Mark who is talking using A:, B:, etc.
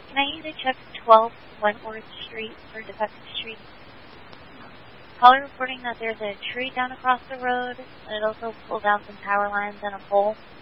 A: Can I either check 12 Wentworth Street or Defective Street? Caller reporting that there's a tree down across the road, and it also pulled down some power lines and a pole.